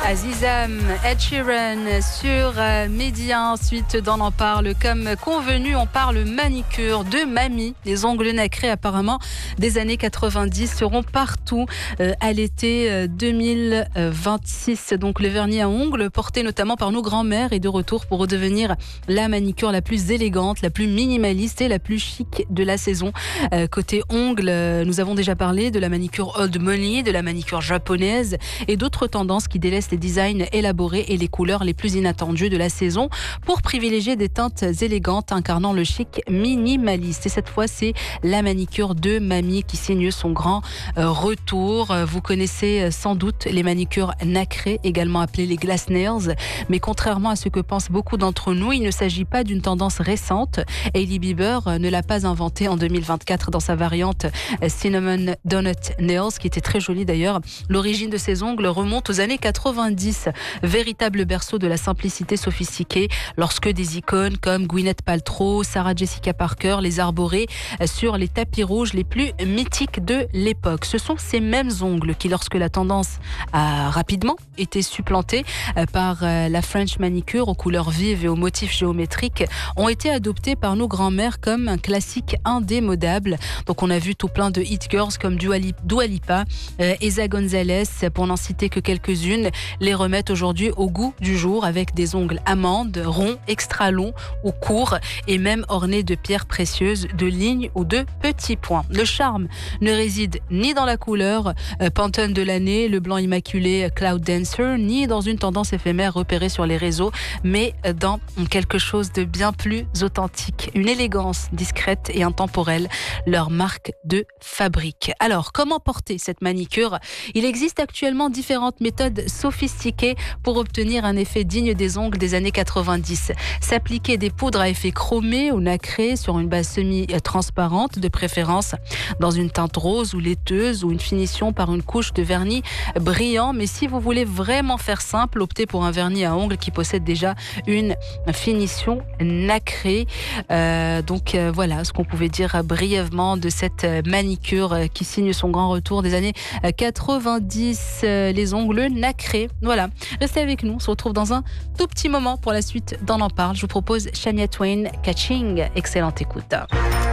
Azizam, Ed Sheeran sur Média. Ensuite, dans l'en parle comme convenu, on parle manicure de mamie. Les ongles nacrés apparemment des années 90 seront partout à l'été 2026. Donc le vernis à ongles porté notamment par nos grands-mères est de retour pour redevenir la manicure la plus élégante, la plus minimaliste et la plus chic de la saison. Côté ongles, nous avons déjà parlé de la manicure old money, de la manicure japonaise et d'autres tendances qui délaissent les designs élaborés et les couleurs les plus inattendues de la saison pour privilégier des teintes élégantes incarnant le chic minimaliste. Et cette fois, c'est la manicure de mamie qui signe son grand retour. Vous connaissez sans doute les manicures nacrées, également appelées les glass nails. Mais contrairement à ce que pensent beaucoup d'entre nous, il ne s'agit pas d'une tendance récente. Hailey Bieber ne l'a pas inventée en 2024 dans sa variante Cinnamon Donut Nails, qui était très jolie d'ailleurs. L'origine de ces ongles remonte aux années 90, véritable berceau de la simplicité sophistiquée, lorsque des icônes comme Gwyneth Paltrow, Sarah Jessica Parker les arboraient sur les tapis rouges les plus mythiques de l'époque. Ce sont ces mêmes ongles qui, lorsque la tendance a rapidement été supplantée par la French manicure aux couleurs vives et aux motifs géométriques, ont été adoptés par nos grands-mères comme un classique indémodable. Donc on a vu tout plein de hit girls comme Dua Lipa, Eiza Gonzalez, pour n'en citer que quelques-unes, les remettent aujourd'hui au goût du jour avec des ongles amandes, ronds, extra longs ou courts et même ornés de pierres précieuses, de lignes ou de petits points. Le charme ne réside ni dans la couleur Pantone de l'année, le blanc immaculé Cloud Dancer, ni dans une tendance éphémère repérée sur les réseaux, mais dans quelque chose de bien plus authentique, une élégance discrète et intemporelle, leur marque de fabrique. Alors, comment porter cette manicure ? Il existe actuellement différentes méthodes sophistiquées pour obtenir un effet digne des ongles des années 90. S'appliquer des poudres à effet chromé ou nacré sur une base semi-transparente, de préférence dans une teinte rose ou laiteuse, ou une finition par une couche de vernis brillant. Mais si vous voulez vraiment faire simple, optez pour un vernis à ongles qui possède déjà une finition nacrée. Voilà ce qu'on pouvait dire brièvement de cette manicure qui signe son grand retour des années 90, les ongles nacrés. Voilà, restez avec nous, on se retrouve dans un tout petit moment pour la suite d'En en parle. Je vous propose Shania Twain, Catching. Excellente écoute.